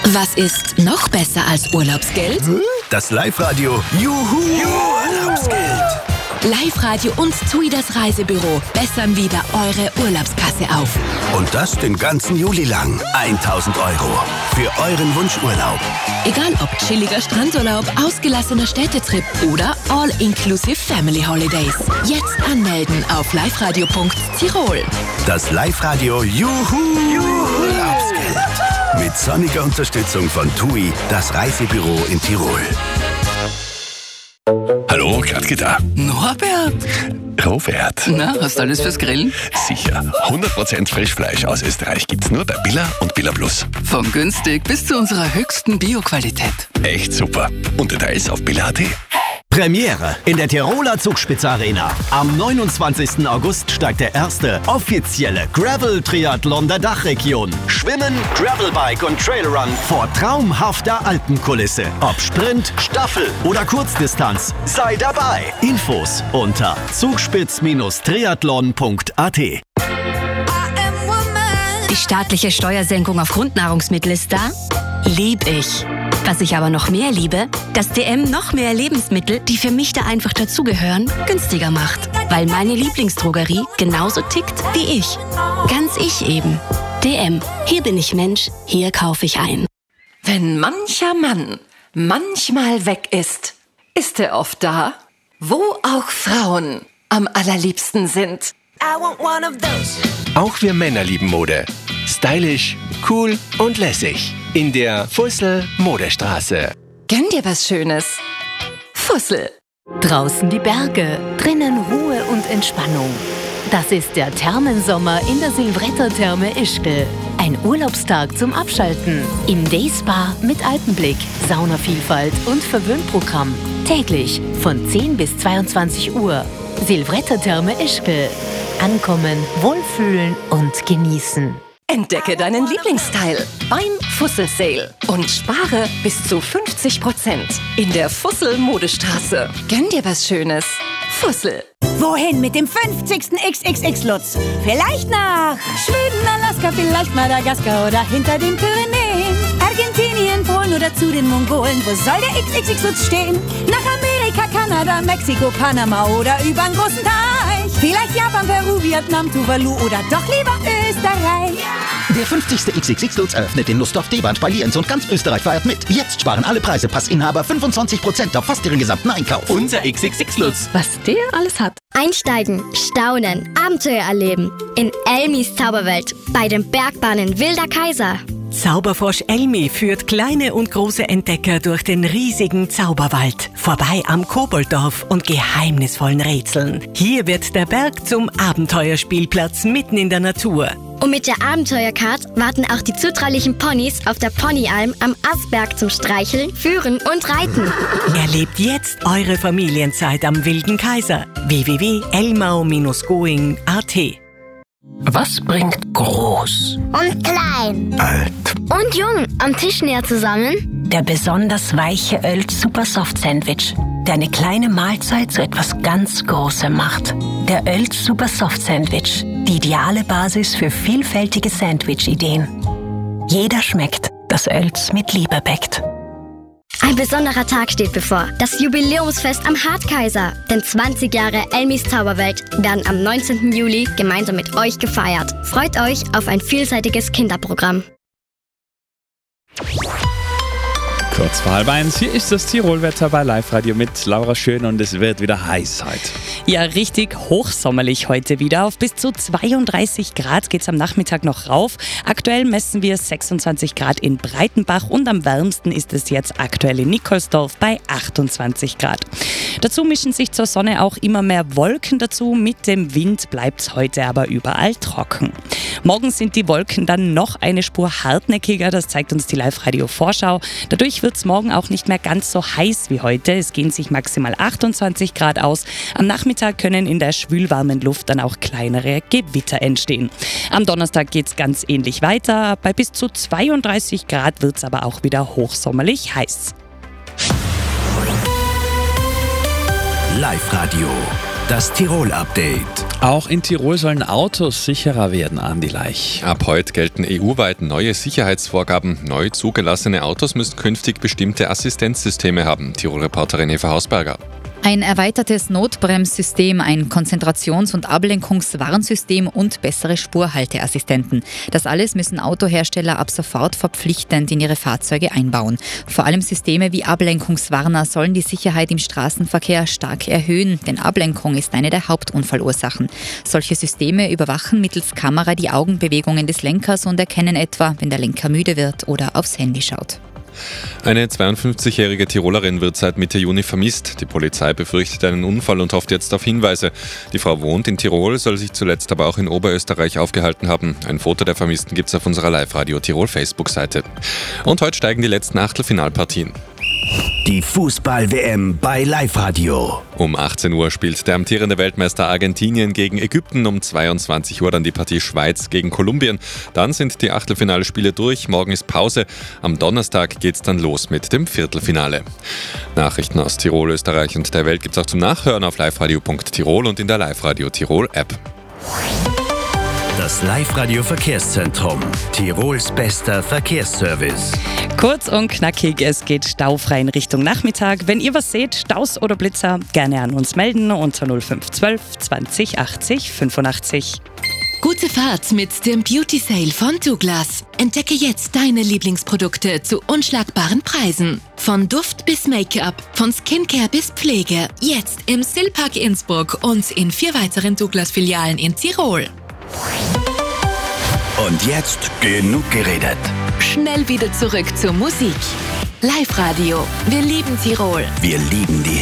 Was ist noch besser als Urlaubsgeld? Das Live-Radio Juhu Urlaubsgeld. Live-Radio und TUI, das Reisebüro, bessern wieder eure Urlaubskasse auf. Und das den ganzen Juli lang. 1.000 € für euren Wunschurlaub. Egal ob chilliger Strandurlaub, ausgelassener Städtetrip oder All-Inclusive Family Holidays. Jetzt anmelden auf liveradio.tirol. Das Live-Radio Juhu Urlaubsgeld. Mit sonniger Unterstützung von TUI, das Reisebüro in Tirol. Hallo, Gradke da. Norbert! Robert. Na, hast du alles fürs Grillen? Sicher. 100% Frischfleisch aus Österreich gibt's nur bei Billa und Billa Plus. Von günstig bis zu unserer höchsten Bio-Qualität. Echt super. Und Details auf billa.at. Premiere in der Tiroler Zugspitze-Arena. Am 29. August steigt der erste offizielle Gravel-Triathlon der Dachregion. Schwimmen, Gravelbike und Trailrun vor traumhafter Alpenkulisse. Ob Sprint, Staffel oder Kurzdistanz, sei dabei. Infos unter zugspitz-triathlon.at. Die staatliche Steuersenkung auf Grundnahrungsmittel ist da? Lieb ich. Was ich aber noch mehr liebe, dass DM noch mehr Lebensmittel, die für mich da einfach dazugehören, günstiger macht. Weil meine Lieblingsdrogerie genauso tickt wie ich. Ganz ich eben. DM. Hier bin ich Mensch, hier kaufe ich ein. Wenn mancher Mann manchmal weg ist, ist er oft da, wo auch Frauen am allerliebsten sind. Auch wir Männer lieben Mode. Stylisch, cool und lässig. In der Fussel Modestraße. Gönn dir was Schönes. Fussel. Draußen die Berge, drinnen Ruhe und Entspannung. Das ist der Thermensommer in der Silvretta-Therme Ischgl. Ein Urlaubstag zum Abschalten. Im Dayspa mit Alpenblick, Saunavielfalt und Verwöhnprogramm. Täglich von 10 bis 22 Uhr. Silvretta-Therme Ischgl. Ankommen, wohlfühlen und genießen. Entdecke deinen Lieblingsteil beim Fussel Sale und spare bis zu 50% in der Fussel Modestraße. Gönn dir was Schönes. Fussel. Wohin mit dem 50. XXX-Lutz? Vielleicht nach Schweden, Alaska, vielleicht Madagaskar oder hinter den Pyrenäen. Argentinien, Polen oder zu den Mongolen. Wo soll der XXX-Lutz stehen? Nach Amerika, Kanada, Mexiko, Panama oder übern großen Teich. Vielleicht Japan, Peru, Vietnam, Tuvalu oder doch lieber Österreich. Der 50. XXX-Lutz eröffnet in Nussdorf-Deband bei Lienz und ganz Österreich feiert mit. Jetzt sparen alle Preise Passinhaber 25% auf fast ihren gesamten Einkauf. Unser XXX-Lutz. Was der alles hat. Einsteigen, staunen, Abenteuer erleben. In Elmis Zauberwelt bei den Bergbahnen Wilder Kaiser. Zauberfrosch Elmi führt kleine und große Entdecker durch den riesigen Zauberwald. Vorbei am Kobolddorf und geheimnisvollen Rätseln. Hier wird der Berg zum Abenteuerspielplatz mitten in der Natur. Und mit der Abenteuercard warten auch die zutraulichen Ponys auf der Ponyalm am Asberg zum Streicheln, Führen und Reiten. Erlebt jetzt eure Familienzeit am Wilden Kaiser. www.elmau-going.at. Was bringt groß Und klein. Alt. Und jung am Tisch näher zusammen? Der besonders weiche Öl Super Soft Sandwich, der eine kleine Mahlzeit zu etwas ganz Großem macht. Der Öl Super Soft Sandwich, die ideale Basis für vielfältige Sandwich-Ideen. Jeder schmeckt, das Öls mit Liebe bäckt. Ein besonderer Tag steht bevor. Das Jubiläumsfest am Hartkaiser. Denn 20 Jahre Elmis Zauberwelt werden am 19. Juli gemeinsam mit euch gefeiert. Freut euch auf ein vielseitiges Kinderprogramm. Kurz vor 12:30, hier ist das Tirolwetter bei Live-Radio mit Laura Schön und es wird wieder heiß heute. Ja, richtig hochsommerlich heute wieder. Auf bis zu 32 Grad geht es am Nachmittag noch rauf. Aktuell messen wir 26 Grad in Breitenbach und am wärmsten ist es jetzt aktuell in Nikolsdorf bei 28 Grad. Dazu mischen sich zur Sonne auch immer mehr Wolken dazu. Mit dem Wind bleibt es heute aber überall trocken. Morgen sind die Wolken dann noch eine Spur hartnäckiger, das zeigt uns die Live-Radio-Vorschau. Dadurch wird es morgen auch nicht mehr ganz so heiß wie heute. Es gehen sich maximal 28 Grad aus. Am Nachmittag können in der schwülwarmen Luft dann auch kleinere Gewitter entstehen. Am Donnerstag geht es ganz ähnlich weiter. Bei bis zu 32 Grad wird es aber auch wieder hochsommerlich heiß. Live-Radio, das Tirol-Update. Auch in Tirol sollen Autos sicherer werden, Andi Leich. Ab heute gelten EU-weit neue Sicherheitsvorgaben. Neu zugelassene Autos müssen künftig bestimmte Assistenzsysteme haben. Tirol-Reporterin Eva Hausberger. Ein erweitertes Notbremssystem, ein Konzentrations- und Ablenkungswarnsystem und bessere Spurhalteassistenten. Das alles müssen Autohersteller ab sofort verpflichtend in ihre Fahrzeuge einbauen. Vor allem Systeme wie Ablenkungswarner sollen die Sicherheit im Straßenverkehr stark erhöhen, denn Ablenkung ist eine der Hauptunfallursachen. Solche Systeme überwachen mittels Kamera die Augenbewegungen des Lenkers und erkennen etwa, wenn der Lenker müde wird oder aufs Handy schaut. Eine 52-jährige Tirolerin wird seit Mitte Juni vermisst. Die Polizei befürchtet einen Unfall und hofft jetzt auf Hinweise. Die Frau wohnt in Tirol, soll sich zuletzt aber auch in Oberösterreich aufgehalten haben. Ein Foto der Vermissten gibt es auf unserer Live-Radio Tirol Facebook-Seite. Und heute steigen die letzten Achtelfinalpartien. Die Fußball-WM bei Live-Radio. Um 18 Uhr spielt der amtierende Weltmeister Argentinien gegen Ägypten, um 22 Uhr dann die Partie Schweiz gegen Kolumbien. Dann sind die Achtelfinalspiele durch, morgen ist Pause. Am Donnerstag geht's dann los mit dem Viertelfinale. Nachrichten aus Tirol, Österreich und der Welt gibt's auch zum Nachhören auf liveradio.tirol und in der Live-Radio Tirol App. Das Live-Radio-Verkehrszentrum. Tirols bester Verkehrsservice. Kurz und knackig, es geht staufrei in Richtung Nachmittag. Wenn ihr was seht, Staus oder Blitzer, gerne an uns melden unter 0512 20 80 85. Gute Fahrt mit dem Beauty Sale von Douglas. Entdecke jetzt deine Lieblingsprodukte zu unschlagbaren Preisen. Von Duft bis Make-up, von Skincare bis Pflege. Jetzt im Silpark Innsbruck und in 4 weiteren Douglas-Filialen in Tirol. Und jetzt genug geredet. Schnell wieder zurück zur Musik. Live-Radio. Wir lieben Tirol. Wir lieben die